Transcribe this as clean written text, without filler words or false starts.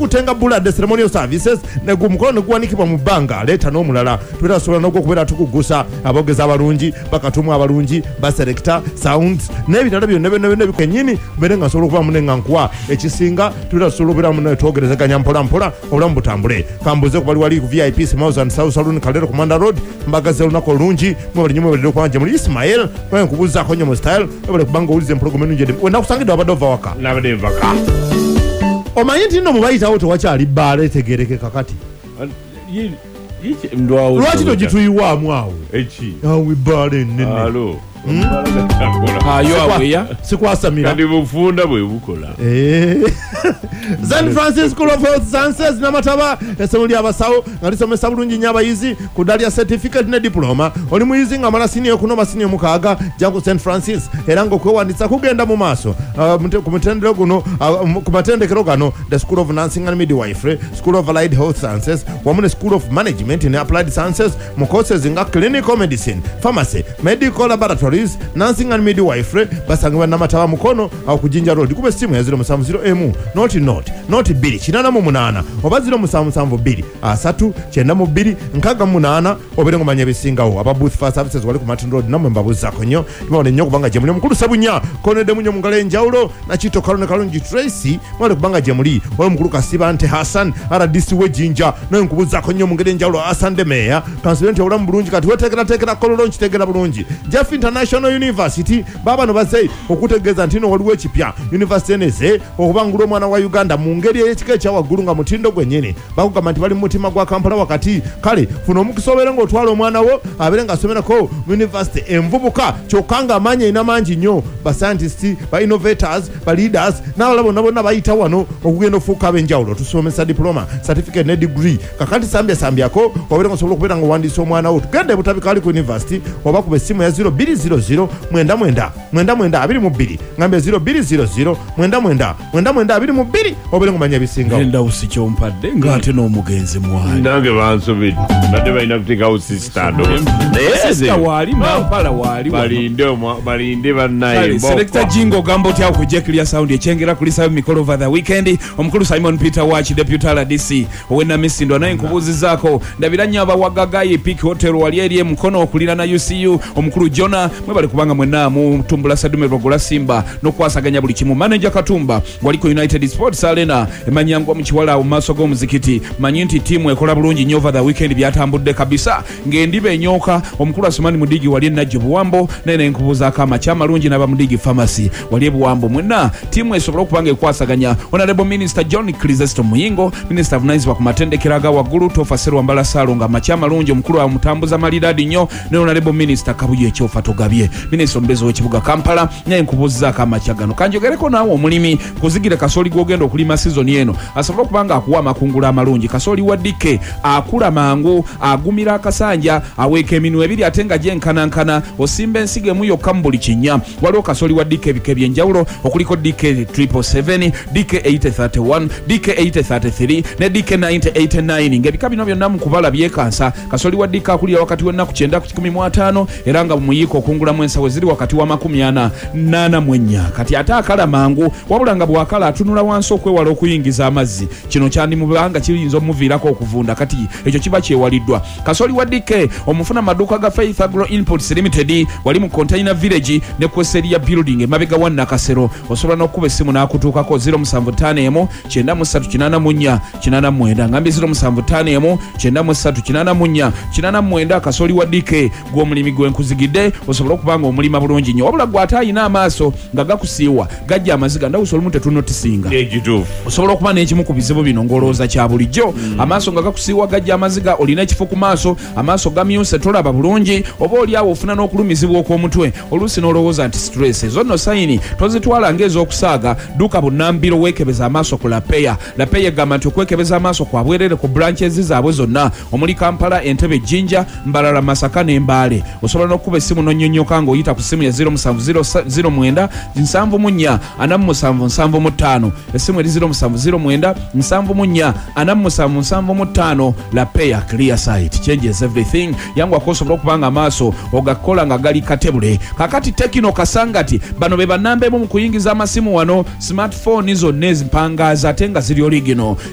kutenga bulade ceremonial services ne gumukono ne kuwanikibwa mu bbanga leeta n'omulala tutasobola n'okubeera tukugusa abogeza abalungi bakatumwa abalungi baselector sounds n'ebirala byonna bikenyini mbere nga nsobola okuba munenga nkuwa ekisinga tutasobola okubeera muno twogerezeganya mpola mpola obulamu butambule kambuze ku bali wali ku VIP Smiles and South Saloon Kalero Commander Road mbagaze olunaku olungi mwebali nyuma bali kwanje muri Ismail kwa nkubuzaako nnyo mu style ebale kubanga ulize empologome nungi wenda kusangidwa abadde waka nabadde vaka omanyi nti nno mubayitawo tewakyali bbaala etegereke kakati lwaki togituyiwaamu awo awo ebbaala ennene sikwasamira kandi bufunda bwe bukola San Francis School of Health Sciences n'amataba essomero ly'abasawo nga lisomesa bulungi nnyo abayizi ku ddaala lya certificate ne diploma oli muyizi nga amala siniyo kuno masiniyo mukaaga jja ku St Francis era ng'okwewandisa kugenda mu maaso ku matendekero gano the School of Nursing and Midwifery, School of Allied Health Sciences wamu ne School of Management and Applied Sciences mu courses nga clinical medicine, pharmacy, medical laboratories, nursing and midwifery basangibwa n'amataba mukono awo ku Jinja Road kuba essimu ya 070 noti 288 oba 0772 392 68 obere ngomanya bisingawo aba booth for services wali ku Martin Road namwe mbabuzaako nnyo tubone nnyo kubanga gyemuli omukulu Sabunya konede munyo mungalo enjawulo na Kito Kalone Kalungi Tracy mwale kubanga gyemuli wali mukulu Kasiba Nte Hassan RDC we Jinja naye nkubuzaako nnyo mungalo enjawulo Asande Meya kansulenti obulamu bulungi kati weteekerateekera kololo nkitegera bulungi Jeff International University babano baze okutegeeza nti no waliwo ekipya university eneze okubangula omwana wa Uganda mu ngeri ey'ekika ekyawaggulu nga mutindo gwennyini bakugamba nti bali mu mutima gwa Kampala wakati kale funa omukisa obeera ng'otwala omwana wo abeere ng'asomerako mu university envubuka kyokka ng'amaanyi erina mangi nnyo ba scientists ba innovators ba leaders n'abalala bonna bayita wano okugenda ofuuka ab'enjawulo tusomesa diploma certificate ne degree kakati sambyako obeere ng'osobola okubeera ng'owandiisa omwana wo tugende butabika ali ku university oba kuba essimu ya 0200 22 ngambe 0200 22 obere ngomanya bisinga nda usikyompadde ngate n'omugenzi mwali nange bansobedde badde balina kuteekawo sistado sister wali Mampala wali balinde bannaye selector Jingo gambo otya ku Jeklia sound ekyengera kulisa mikolo over the weekend omukulu Simon Peter Watch deputy RDC owena misindo naye nkubuzizaako ndabira nnyo abawagagaye Peak Hotel wali eri mukono okulira na UCU omukulu Jona mwe bali kubanga mwenna mu tumbula Sadume Rogula Simba n'okwasaganya buli kimu manager Katumba wali ku United Sports Arena emanyangwa mu kiwala mu maaso g'omuzikiti manyi nti tiimu ekola bulungi nnyo over the weekend byatambudde kabisa ng'endiba enyoka omukulu Asumani Mudigi wali Najjo Buwambo nene nkubuzaako amakya amalungi n'aba Mudigi Pharmacy wali Buwambo mwenna tiimu esobola okubanga ekwasaganya Honorable Minister John Krizesto Muyingo Minister avunaanyizibwa ku matendekero aga waggulu Tofa Serwambala Salo nga amakya amalungi omukulu wa mutambuza maliraadi nnyo ne Honorable Minister Kabuye Ekyofa Togabye Minister omubeezi w'ekibuga Kampala naye nkubuzaako amakya gano kanjogereko naawe omulimi kuzigire kasooli gw'ogenda okulima sizoni eno asobola okubanga akuwa amakungula amalungi kasooli wa dike akula mangu agumira akasanja aweeka eminwe ebiri ate nga gyenkanankana osimba ensigo emu yokka mu buli kinnya waliwo kasooli wa dike ebika ebyenjawulo okuliko dike 777 dike 831 dike 833 ne dike 989 ng'ebika bino byonna mu kubala byekansa kasooli wa dike akulira wakati w'ennaku 9 ku 15 era nga bumuyiika okungulamu ensawo ziri wakati wa 84 kati ate akala mangu wabula nga bwakala atunula wansi okwewala okuyingiza amazzi kino kyandimubanga kiyinza omuviirako okuvunda kati ekyo kiba kyewaliddwa kasooli wa dike omufuna amaduuka ga Faith Agro Imports Limited wali mu Container Village ne Kweseria Building emabega wa Nakasero osobola n'okuba essimu n'akutuukako 075 9384 ngambi 075 9384 kasooli wa dike gw'omulimi gwenkuzigidde osobola okubanga omulima bulungi nnyo wabula gw'ate ayina amaaso nga gakusiiwa gajja amaziga ndawusa olumu tetunotisinga osobola okuba n'ekimu ku bizibu bino ng'olowooza kya bulijjo amaaso nga gakusiiwa gajja amaziga olina ekifo ku maaso amaaso gamyuse tolaba bulungi oba oli awo ofuna n'okulumizibwa okw'omutwe oluusi n'olowooza nti stress ezo nno sayini tozitwala ng'ez'okusaaga duuka bunnambiro weekebeza amaaso ku lapeya egamba nti okwekebeza amaaso kwa bwerere ku branches zaabwe zonna omuli Kampala Entebbe Jinja Mbalala Masaka n'Embaale osobola n'okuba essimu n'onnyonnyoka ng'oyita ku ssimu ya 0709 77475 essimu eri 0709 77475 lapeya clear sight changes everything yangwako osobola okubanga amaaso ogakola nga gali katebule kakati Tekino Kasangati bano be bannambeemu mu kuyingiza amasimu wano smartphone zonna ezimpangaza ate nga ziri original